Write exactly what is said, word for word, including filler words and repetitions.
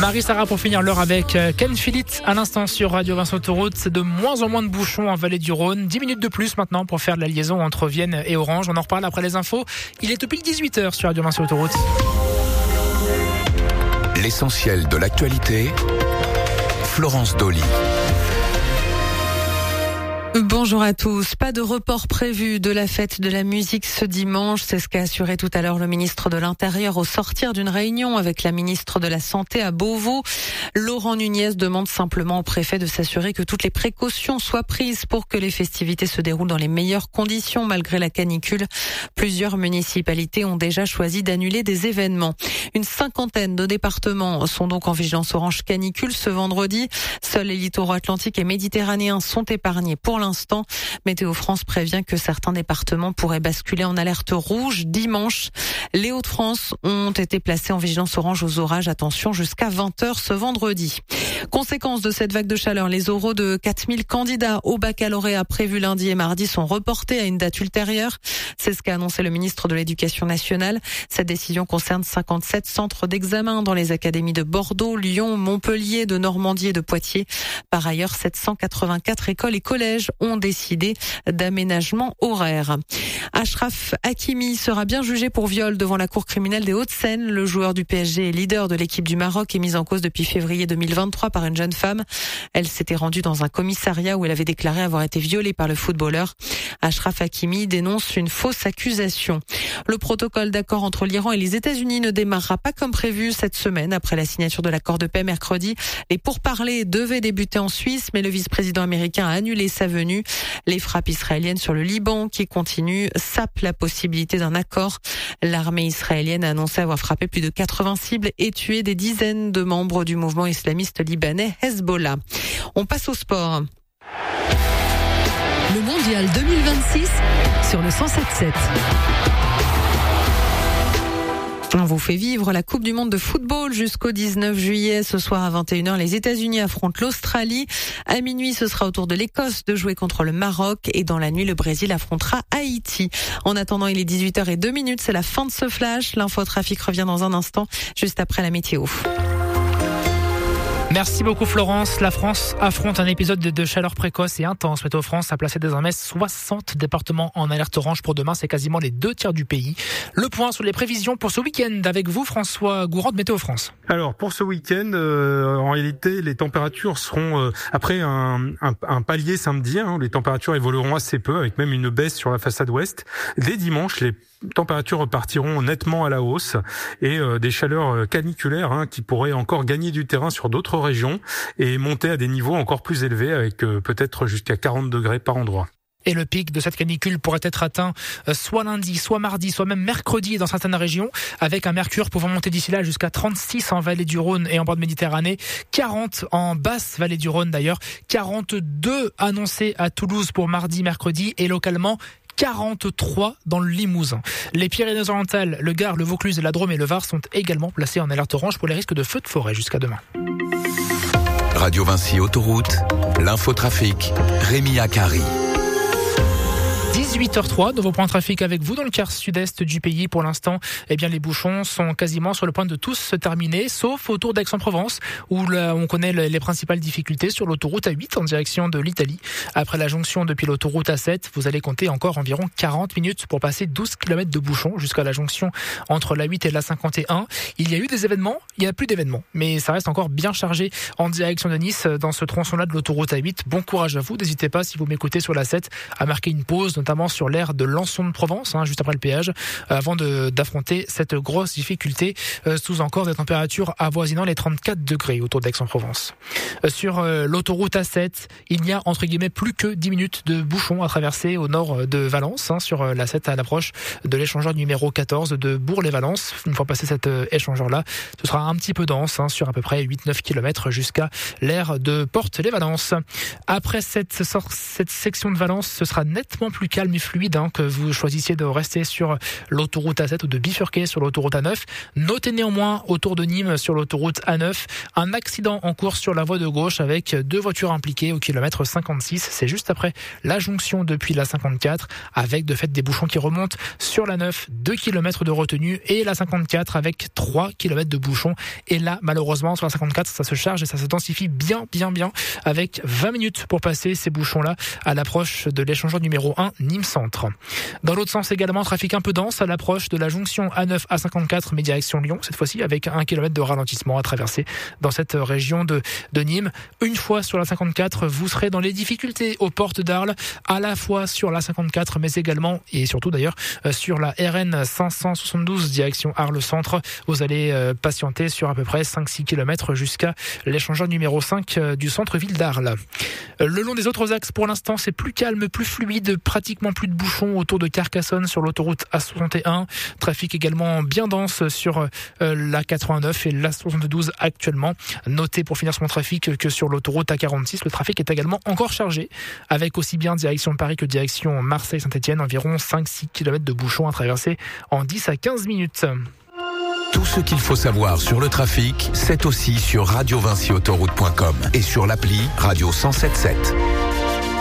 Marie-Sarah pour finir l'heure avec Ken Phillips à l'instant sur Radio Vincent Autoroute. C'est de moins en moins de bouchons en vallée du Rhône. dix minutes de plus maintenant pour faire la liaison entre Vienne et Orange. On en reparle après les infos. Il est depuis dix-huit heures sur Radio Vincent Autoroute. L'essentiel de l'actualité, Florence Dolly. Bonjour à tous. Pas de report prévu de la fête de la musique ce dimanche. C'est ce qu'a assuré tout à l'heure le ministre de l'Intérieur au sortir d'une réunion avec la ministre de la Santé à Beauvau. Laurent Nunez demande simplement au préfet de s'assurer que toutes les précautions soient prises pour que les festivités se déroulent dans les meilleures conditions malgré la canicule. Plusieurs municipalités ont déjà choisi d'annuler des événements. Une cinquantaine de départements sont donc en vigilance orange canicule ce vendredi. Seuls les littoraux atlantiques et méditerranéens sont épargnés pour l'instant. Météo France prévient que certains départements pourraient basculer en alerte rouge dimanche. Les Hauts-de-France ont été placés en vigilance orange aux orages. Attention jusqu'à vingt heures ce vendredi. Conséquence de cette vague de chaleur, les oraux de quatre mille candidats au baccalauréat prévus lundi et mardi sont reportés à une date ultérieure. C'est ce qu'a annoncé le ministre de l'Éducation nationale. Cette décision concerne cinquante-sept centres d'examen dans les académies de Bordeaux, Lyon, Montpellier, de Normandie et de Poitiers. Par ailleurs, sept cent quatre-vingt-quatre écoles et collèges ont décidé d'aménagement horaire. Achraf Hakimi sera bien jugé pour viol devant la cour criminelle des Hauts-de-Seine. Le joueur du P S G et leader de l'équipe du Maroc est mis en cause depuis février deux mille vingt-trois par une jeune femme. Elle s'était rendue dans un commissariat où elle avait déclaré avoir été violée par le footballeur. Achraf Hakimi dénonce une fausse accusation. Le protocole d'accord entre l'Iran et les États-Unis ne démarrera pas comme prévu cette semaine après la signature de l'accord de paix mercredi. Les pourparlers devaient débuter en Suisse, mais le vice-président américain a annulé sa venue. Les frappes israéliennes sur le Liban qui continuent sapent la possibilité d'un accord. L'armée israélienne a annoncé avoir frappé plus de quatre-vingts cibles et tué des dizaines de membres du mouvement islamiste libanais Hezbollah. On passe au sport. Le mondial deux mille vingt-six sur le cent sept sept. On vous fait vivre la Coupe du Monde de football jusqu'au dix-neuf juillet. Ce soir à vingt et une heures, les États-Unis affrontent l'Australie. À minuit, ce sera au tour de l'Écosse de jouer contre le Maroc. Et dans la nuit, le Brésil affrontera Haïti. En attendant, il est dix-huit heures zéro deux minutes. C'est la fin de ce flash. L'infotrafic revient dans un instant, juste après la météo. Merci beaucoup Florence. La France affronte un épisode de chaleur précoce et intense. Météo France a placé désormais soixante départements en alerte orange pour demain. C'est quasiment les deux tiers du pays. Le point sur les prévisions pour ce week-end avec vous, François Gourand de Météo France. Alors pour ce week-end, euh, en réalité, les températures seront euh, après un, un, un palier samedi. Hein, les températures évolueront assez peu, avec même une baisse sur la façade ouest. Dès dimanche, les températures repartiront nettement à la hausse et euh, des chaleurs caniculaires hein, qui pourraient encore gagner du terrain sur d'autres régions et monter à des niveaux encore plus élevés avec euh, peut-être jusqu'à quarante degrés par endroit. Et le pic de cette canicule pourrait être atteint soit lundi, soit mardi, soit même mercredi dans certaines régions, avec un mercure pouvant monter d'ici là jusqu'à trente-six en vallée du Rhône et en bord de Méditerranée, quarante en basse vallée du Rhône d'ailleurs, quarante-deux annoncés à Toulouse pour mardi, mercredi et localement quarante-trois dans le Limousin. Les Pyrénées-Orientales, le Gard, le Vaucluse, la Drôme et le Var sont également placés en alerte orange pour les risques de feux de forêt jusqu'à demain. Radio Vinci Autoroute, l'infotrafic, Rémi Akari. dix-huit heures zéro trois, nouveau point de trafic avec vous dans le quart sud-est du pays. Pour l'instant, eh bien, les bouchons sont quasiment sur le point de tous se terminer, sauf autour d'Aix-en-Provence, où là, on connaît les principales difficultés sur l'autoroute A huit en direction de l'Italie. Après la jonction depuis l'autoroute A sept, vous allez compter encore environ quarante minutes pour passer douze kilomètres de bouchons jusqu'à la jonction entre l'A huit et l'A cinquante et un. Il y a eu des événements, il n'y a plus d'événements, mais ça reste encore bien chargé en direction de Nice dans ce tronçon-là de l'autoroute A huit. Bon courage à vous, n'hésitez pas, si vous m'écoutez sur l'A sept, à marquer une pause, notamment sur l'aire de Lançon de Provence, hein, juste après le péage, avant de, d'affronter cette grosse difficulté euh, sous encore des températures avoisinant les trente-quatre degrés autour d'Aix-en-Provence. Euh, sur euh, l'autoroute A sept, il n'y a entre guillemets plus que dix minutes de bouchons à traverser au nord de Valence, hein, sur euh, l'A sept à l'approche de l'échangeur numéro quatorze de Bourg-les-Valences. Une fois passé cet euh, échangeur-là, ce sera un petit peu dense, hein, sur à peu près huit à neuf kilomètres jusqu'à l'aire de Porte-les-Valences. Après cette, cette section de Valence, ce sera nettement plus calme et fluide, hein, que vous choisissiez de rester sur l'autoroute A sept ou de bifurquer sur l'autoroute A neuf. Notez néanmoins autour de Nîmes sur l'autoroute A neuf un accident en cours sur la voie de gauche avec deux voitures impliquées au kilomètre cinquante-six. C'est juste après la jonction depuis la cinquante-quatre avec de fait des bouchons qui remontent sur la neuf, deux kilomètres de retenue et la cinquante-quatre avec trois kilomètres de bouchons. Et là, malheureusement, sur la cinquante-quatre, ça se charge et ça se densifie bien, bien, bien avec vingt minutes pour passer ces bouchons-là à l'approche de l'échangeur numéro un Nîmes Centre. Dans l'autre sens également, trafic un peu dense à l'approche de la jonction A neuf A cinquante-quatre mais direction Lyon, cette fois-ci avec un kilomètre de ralentissement à traverser dans cette région de, de Nîmes. Une fois sur la cinquante-quatre, vous serez dans les difficultés aux portes d'Arles, à la fois sur la cinquante-quatre mais également et surtout d'ailleurs sur la R N cinq cent soixante-douze direction Arles Centre. Vous allez patienter sur à peu près cinq à six kilomètres jusqu'à l'échangeur numéro cinq du centre-ville d'Arles. Le long des autres axes, pour l'instant, c'est plus calme, plus fluide, pratiquement plus de bouchons autour de Carcassonne sur l'autoroute A soixante et un. Trafic également bien dense sur la quatre-vingt-neuf et la soixante-douze actuellement. Notez pour finir sur mon trafic que sur l'autoroute A quarante-six, le trafic est également encore chargé, avec aussi bien direction Paris que direction Marseille-Saint-Etienne, environ cinq à six kilomètres de bouchons à traverser en dix à quinze minutes. Tout ce qu'il faut savoir sur le trafic, c'est aussi sur radio vinci autoroute point com et sur l'appli Radio cent soixante-dix-sept.